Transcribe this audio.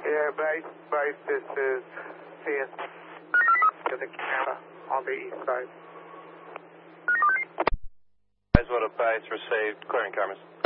Yeah, base, this is CS to the camera on the east side. Base, what a base received, clearing cameras.